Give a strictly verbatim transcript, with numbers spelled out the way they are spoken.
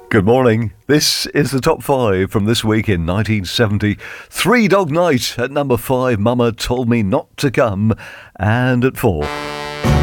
Good morning. This is the top five from this week in nineteen seventy. Three Dog Night at number five, Mama Told Me Not to Come. And at four,